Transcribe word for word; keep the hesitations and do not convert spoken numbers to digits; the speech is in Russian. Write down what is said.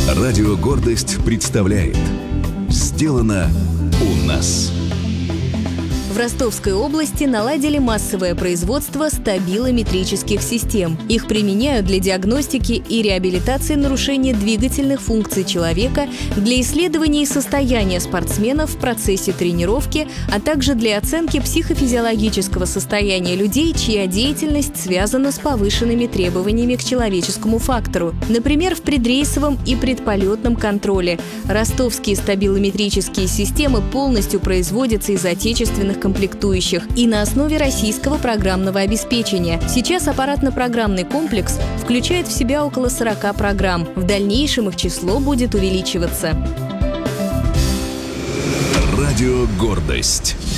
Радио «Гордость» представляет «Сделано у нас». В Ростовской области наладили массовое производство стабилометрических систем. Их применяют для диагностики и реабилитации нарушения двигательных функций человека, для исследований состояния спортсменов в процессе тренировки, а также для оценки психофизиологического состояния людей, чья деятельность связана с повышенными требованиями к человеческому фактору. Например, в предрейсовом и предполетном контроле. Ростовские стабилометрические системы полностью производятся из отечественных комплектующих и на основе российского программного обеспечения. Сейчас аппаратно-программный комплекс включает в себя около сорока программ. В дальнейшем их число будет увеличиваться. Радио «Гордость».